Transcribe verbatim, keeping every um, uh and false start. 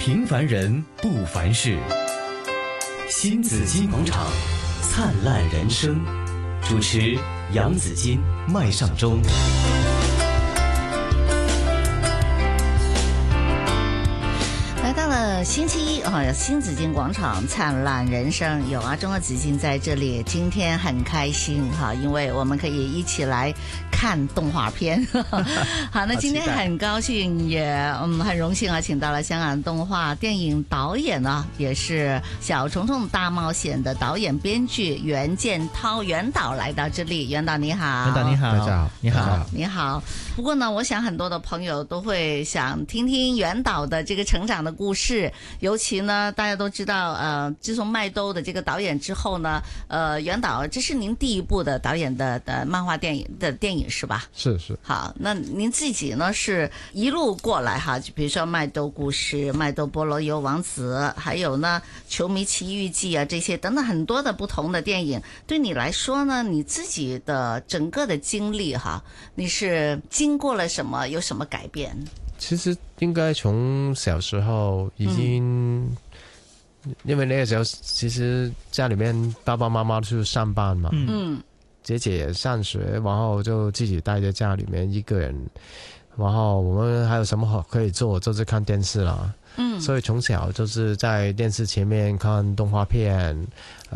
平凡人不凡事，新紫金广场，灿烂人生。主持杨紫金、麦尚中。 来到了星期一啊，新紫金广场灿烂人生，有啊，中国紫金在这里，今天很开心哈，因为我们可以一起来看动画片。好，那今天很高兴也嗯很荣幸啊，请到了香港动画电影导演呢，也是《小虫虫大冒险》的导演编剧袁建涛袁导来到这里。袁导你好。 袁导你好。 大家好。 你好。 你好。不过呢，我想很多的朋友都会想听听袁导的这个成长的故事，尤其呢，大家都知道，呃，自从麦兜的这个导演之后呢，呃，袁导，这是您第一部的导演的的漫画电影的电影是吧？ 是是。 好，那您自己呢是一路过来哈，就比如说麦兜故事、麦兜菠萝油王子，还有呢球迷奇遇记啊这些等等很多的不同的电影，对你来说呢，你自己的整个的经历哈，你是经过了什么，有什么改变？ 其实应该从小时候已经、嗯、因为那个时候其实家里面爸爸妈妈都是上班嘛， 嗯， 姐姐也上学，然后就自己待在家里面一个人，然后我们还有什么好可以做，就是看电视啦。嗯，所以从小就是在电视前面看动画片，